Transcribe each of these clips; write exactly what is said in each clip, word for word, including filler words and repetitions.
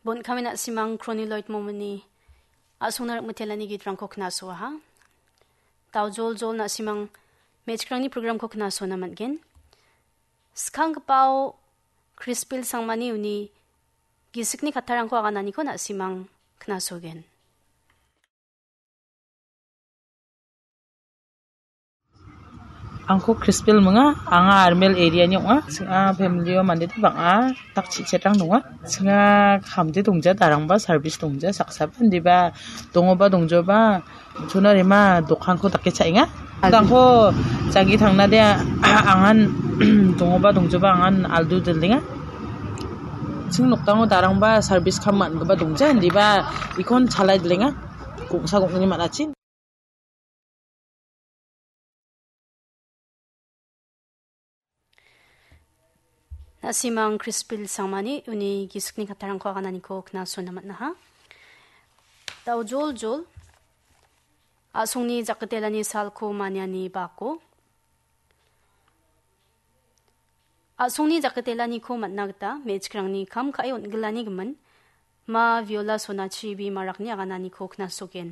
Bon kami na simang Croniloid momani asung narak matelani gitrang ko knaso ha. Tau jol jol na simang mechkrang ni program ko knaso naman gen. Skang kapao Crispil sangmani uni gisik ni katarang ko aganani ko na simang knaso gen. Angko Crispil mga anga armel area niyo nga singa family o mandi bang a tak chichetang nunga singa kamde 동자 다랑바 서비스 동자 saksaban di ba 동어바 동조바 존나리마 독한코 닦게 차잉아 당코 자기 당나대 앙한 동어바 동조바 앙한 알두 들링아 칭 녹당어 다랑바 서비스 칸만 그바 동자 디바 이콘 잘라이 들링아 공사 공니 만나친 Nasimang Crispil sangmani uni gisik ni katarang ko aganani ko knaso naman na ha. Tau jol jol asung ni jakatela ni salko manya ni bako. Asung ni jakatela ni ko matnagta mechkrang ni kam kayon gelani gemen ma viola sonachi bi marak ni aganani ko knaso gen.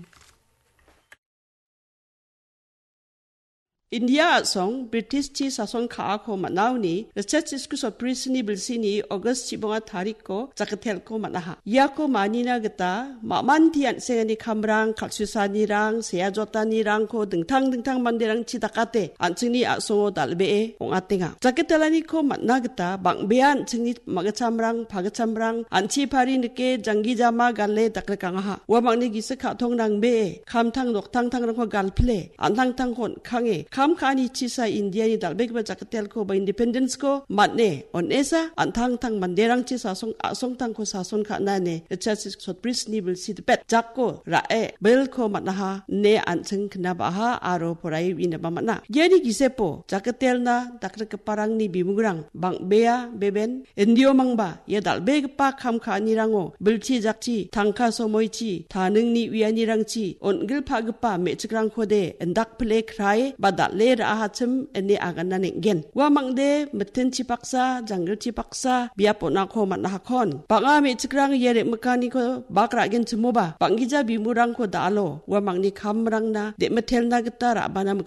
India song British chi sason kha ko manaw ni research school of prisni bilsini August chibonga tarik ko jakatel ko manaha ya ko manina gata maman tian sengani kamrang kalsusani rang seya jotani rang ko dingtang dingtang manderang chidakate anchingni asongo dalbe ongatenga jakatelani ko manna gata bangbean chingni magachamrang phagachamrang anchi phari nike jangi jama galle dakrekangaha wa mangni gisakha thongrang be khamthang noktang thang rang ko galple anthang thang kon khange kam kani chisa India ni dalbek ba jakatel ko ba independence ko matne on esa anthang thang manderang chi sasong asong tang ko sason kha na ne church sot pris ni bil sit pet jakko ra e bel ko matnaha ne ancheng khna ba ha aro porai win ba matna yeni gisepo jakatel na dakre ka parang ni bimugrang bang bea beben endio mangba ye dalbek pa kham khani rango bilchi jakchi thangkha somoichi thaning ni wiani rangchi ongil phagpa mechikrang khode endak ple khrai ba le ra hachim eni agana ningen wa mangde meten chi paksa jangal chi paksa bia pona kho man ha khon banga me chikrang yere mekani ko bakra gen chmoba bangija bimurang ko dalo wa mangni khamrang na de metel na gita ra bana